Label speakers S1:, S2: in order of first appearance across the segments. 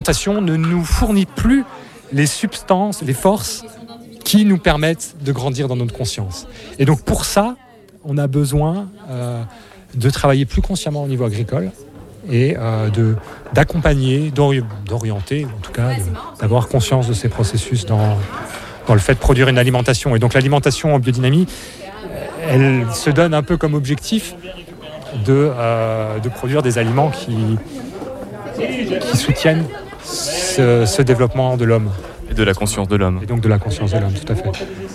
S1: l'alimentation ne nous fournit plus les substances, les forces qui nous permettent de grandir dans notre conscience. Et donc pour ça, on a besoin de travailler plus consciemment au niveau agricole et d'accompagner, d'orienter, en tout cas d'avoir conscience de ces processus dans le fait de produire une alimentation. Et donc l'alimentation en biodynamie, elle se donne un peu comme objectif de produire des aliments qui soutiennent ce développement de l'homme.
S2: Et de la conscience de l'homme.
S1: Et donc de la conscience de l'homme, tout à fait.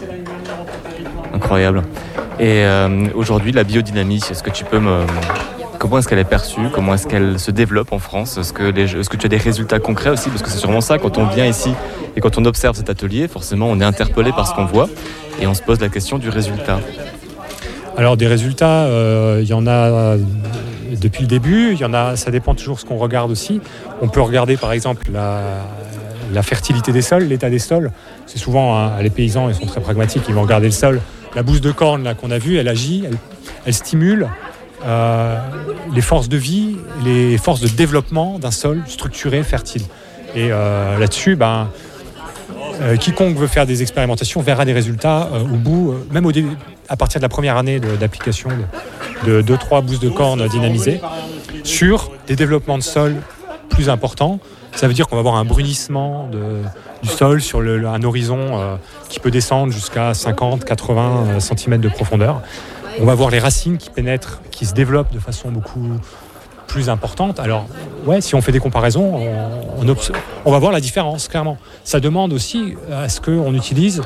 S2: Incroyable. Et aujourd'hui, la biodynamie, comment est-ce qu'elle est perçue? Comment est-ce qu'elle se développe en France? Est-ce que tu as des résultats concrets aussi? Parce que c'est sûrement ça, quand on vient ici et quand on observe cet atelier, forcément on est interpellé par ce qu'on voit et on se pose la question du résultat. Alors
S1: des résultats, il y en a depuis le début, ça dépend toujours de ce qu'on regarde aussi. On peut regarder par exemple la fertilité des sols, l'état des sols. C'est souvent, les paysans, ils sont très pragmatiques, ils vont regarder le sol. La bouse de corne là, qu'on a vue, elle agit, elle stimule les forces de vie, les forces de développement d'un sol structuré, fertile. Et là-dessus, quiconque veut faire des expérimentations verra des résultats au bout, même à partir de la première année d'application de 2-3 bousses de corne dynamisées, sur des développements de sol plus importants. Ça veut dire qu'on va avoir un brunissement du sol sur un horizon qui peut descendre jusqu'à 50-80 cm de profondeur. On va voir les racines qui pénètrent, qui se développent de façon beaucoup plus importante. Alors, si on fait des comparaisons, on va voir la différence, clairement. Ça demande aussi à ce qu'on utilise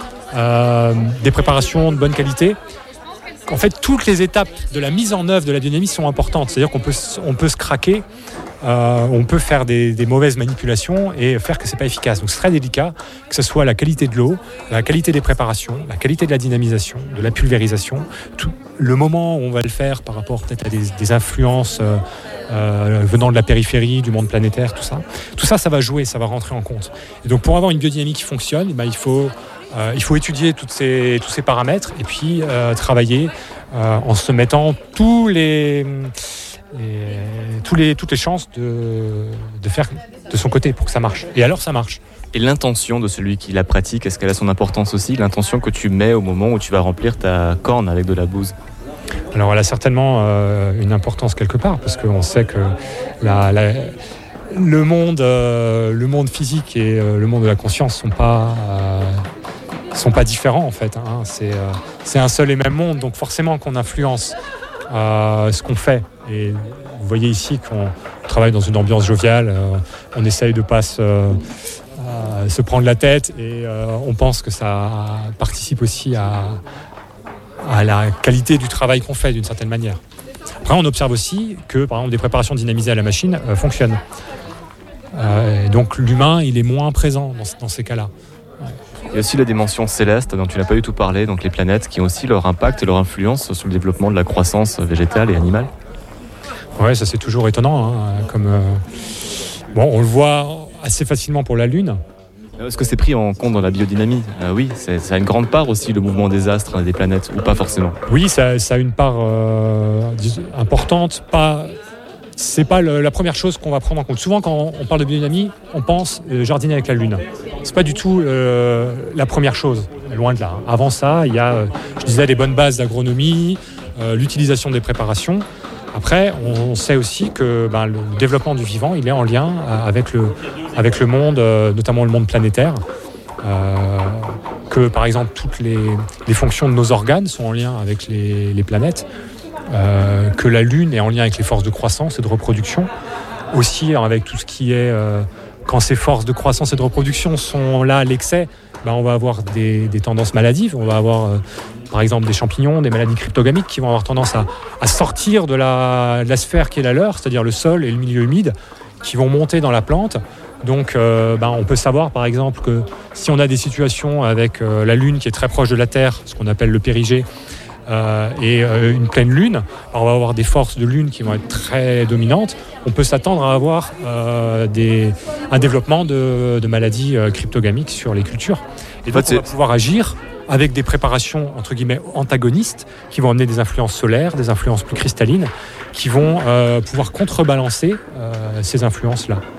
S1: des préparations de bonne qualité. En fait, toutes les étapes de la mise en œuvre de la biodynamie sont importantes. C'est-à-dire qu'on peut se craquer, on peut faire des mauvaises manipulations et faire que c'est pas efficace. Donc c'est très délicat, que ce soit la qualité de l'eau, la qualité des préparations, la qualité de la dynamisation, de la pulvérisation, le moment où on va le faire par rapport peut-être à des influences venant de la périphérie, du monde planétaire, tout ça, ça va jouer, ça va rentrer en compte. Et donc pour avoir une biodynamie qui fonctionne, il faut étudier tous ces paramètres et puis travailler en se mettant toutes les chances de faire de son côté pour que ça marche. Et alors ça marche.
S2: Et l'intention de celui qui la pratique, est-ce qu'elle a son importance aussi? L'intention que tu mets au moment où tu vas remplir ta corne avec de la bouse?
S1: Alors elle a certainement une importance quelque part, parce qu'on sait que le monde physique et le monde de la conscience sont pas différents en fait. C'est un seul et même monde, donc forcément qu'on influence ce qu'on fait. Et vous voyez ici qu'on travaille dans une ambiance joviale, on essaye de pas se prendre la tête et on pense que ça participe aussi à la qualité du travail qu'on fait d'une certaine manière. Après on observe aussi que par exemple des préparations dynamisées à la machine fonctionnent. Donc l'humain il est moins présent dans ces cas-là.
S2: Il y a aussi la dimension céleste dont tu n'as pas du tout parlé, donc les planètes qui ont aussi leur impact et leur influence sur le développement de la croissance végétale et animale.
S1: Ouais, ça c'est toujours étonnant. On le voit assez facilement pour la Lune.
S2: Est-ce que c'est pris en compte dans la biodynamie? Oui, ça a une grande part aussi, le mouvement des astres, des planètes, ou pas forcément?
S1: Oui, ça a une part importante. C'est pas la première chose qu'on va prendre en compte. Souvent, quand on parle de biodynamie, on pense jardiner avec la Lune. C'est pas du tout la première chose, loin de là. Avant ça, il y a, je disais, des bonnes bases d'agronomie, l'utilisation des préparations. Après, on sait aussi que le développement du vivant, il est en lien avec le monde, notamment le monde planétaire. Que par exemple, toutes les fonctions de nos organes sont en lien avec les planètes. Que la Lune est en lien avec les forces de croissance et de reproduction. Aussi avec tout ce qui est... quand ces forces de croissance et de reproduction sont là à l'excès, on va avoir des tendances maladives. On va avoir par exemple des champignons, des maladies cryptogamiques qui vont avoir tendance à sortir de la sphère qui est la leur, c'est-à-dire le sol et le milieu humide, qui vont monter dans la plante. Donc on peut savoir par exemple que si on a des situations avec la Lune qui est très proche de la Terre, ce qu'on appelle le périgée, et une pleine lune, on va avoir des forces de lune qui vont être très dominantes. On peut s'attendre à avoir un développement de maladies cryptogamiques sur les cultures. Et donc on va pouvoir agir avec des préparations entre guillemets antagonistes qui vont amener des influences solaires, des influences plus cristallines qui vont pouvoir contrebalancer ces influences-là.